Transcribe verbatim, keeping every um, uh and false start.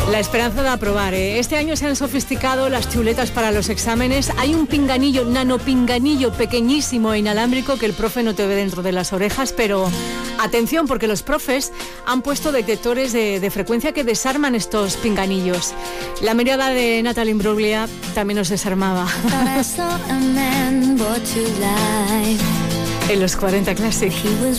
La esperanza de aprobar, ¿eh? Este año se han sofisticado las chuletas para los exámenes. Hay un pinganillo, nanopinganillo pequeñísimo e inalámbrico que el profe no te ve dentro de las orejas, pero atención, porque los profes han puesto detectores de, de frecuencia que desarman estos pinganillos. La mirada de Natalie Imbruglia también nos desarmaba. En los cuarenta Classic.